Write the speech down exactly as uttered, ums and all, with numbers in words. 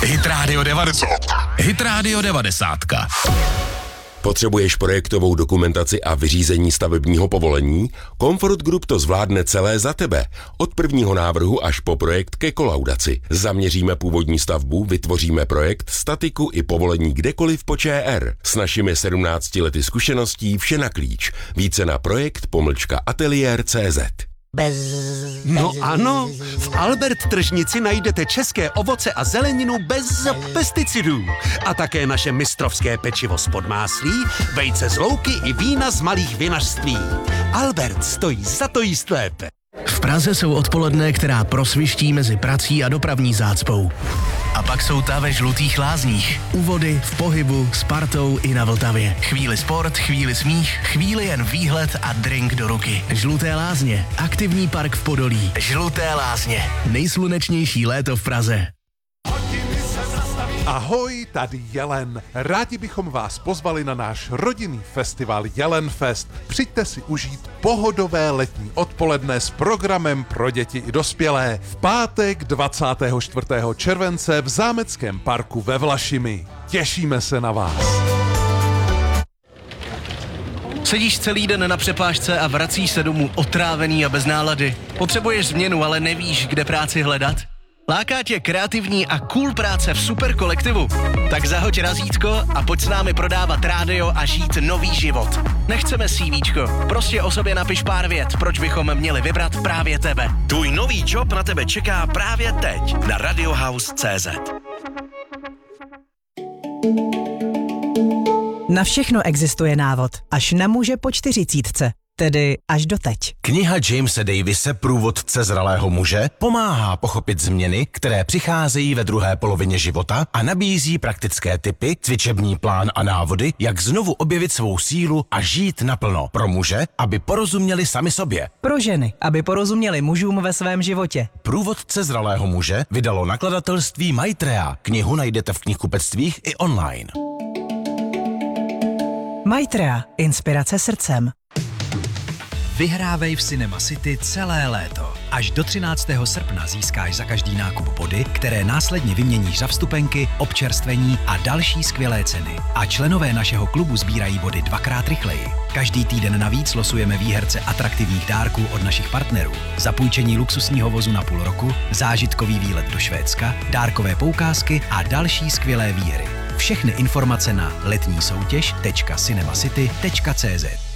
Hit Radio devadesát. Hit Radio devadesát. Potřebuješ projektovou dokumentaci a vyřízení stavebního povolení? Comfort Group to zvládne celé za tebe. Od prvního návrhu až po projekt ke kolaudaci. Zaměříme původní stavbu, vytvoříme projekt, statiku i povolení kdekoliv po ČR. S našimi sedmnácti lety zkušeností vše na klíč. Více na projekt pomlčka ateliér tečka cé zet. Bez, No ano, v Albert tržnici najdete české ovoce a zeleninu bez pesticidů. A také naše mistrovské pečivo z Podmáslí, vejce z louky i vína z malých vinařství. Albert stojí za to jíst lépe. V Praze jsou odpoledne, která prosviští mezi prací a dopravní zácpou. A pak jsou ta ve Žlutých Lázních. U vody, v pohybu, s partou i na Vltavě. Chvíli sport, chvíli smích, chvíli jen výhled a drink do ruky. Žluté Lázně. Aktivní park v Podolí. Žluté Lázně. Nejslunečnější léto v Praze. Ahoj, tady Jelen. Rádi bychom vás pozvali na náš rodinný festival Jelenfest. Přijďte si užít pohodové letní odpoledne s programem pro děti i dospělé. V pátek dvacátého čtvrtého července v Zámeckém parku ve Vlašimi. Těšíme se na vás. Sedíš celý den na přepážce a vracíš se domů otrávený a bez nálady. Potřebuješ změnu, ale nevíš, kde práci hledat? Láká tě kreativní a cool práce v super kolektivu? Tak zahoď razítko a pojď s námi prodávat rádio a žít nový život. Nechceme CVčko, prostě o sobě napiš pár vět, proč bychom měli vybrat právě tebe. Tvůj nový job na tebe čeká právě teď na radiohouse tečka cé zet. Na všechno existuje návod, až na muže po čtyřicítce. Tedy až doteď. Kniha Jamese Davise Průvodce zralého muže pomáhá pochopit změny, které přicházejí ve druhé polovině života a nabízí praktické tipy, cvičební plán a návody, jak znovu objevit svou sílu a žít naplno. Pro muže, aby porozuměli sami sobě. Pro ženy, aby porozuměli mužům ve svém životě. Průvodce zralého muže vydalo nakladatelství Maitreya. Knihu najdete v knihkupectvích i online. Maitreya. Inspirace srdcem. Vyhrávej v Cinema City celé léto. Až do třináctého srpna získáš za každý nákup body, které následně vyměníš za vstupenky, občerstvení a další skvělé ceny. A členové našeho klubu sbírají body dvakrát rychleji. Každý týden navíc losujeme výherce atraktivních dárků od našich partnerů. Zapůjčení luxusního vozu na půl roku, zážitkový výlet do Švédska, dárkové poukázky a další skvělé výhry. Všechny informace na letní soutěž tečka cinemacity tečka cé zet.